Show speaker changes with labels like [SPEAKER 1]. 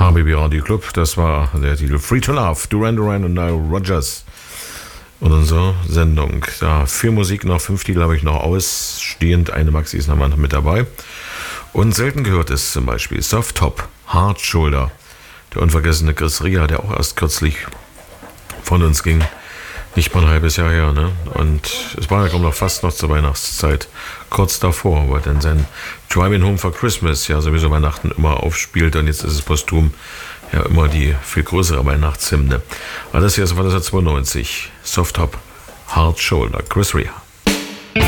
[SPEAKER 1] RBB Radio Club, das war der Titel Free to Love, Duran Duran und Nile Rodgers. Und unsere Sendung. Ja, 4 Musik, noch 5 Titel habe ich noch ausstehend. Eine Maxi ist noch mal mit dabei. Und selten gehört ist zum Beispiel Soft Top, Hard Shoulder. Der unvergessene Chris Rea, der auch erst kürzlich von uns ging. Nicht mal ein halbes Jahr her, ne? Und es war ja kaum noch fast noch zur Weihnachtszeit. Kurz davor, wo er dann sein Driving Home for Christmas ja sowieso Weihnachten immer aufspielt. Und jetzt ist es posthum ja immer die viel größere Weihnachtshymne. Aber das hier ist von 1992. Soft Top, Hard Shoulder, Chris Rea.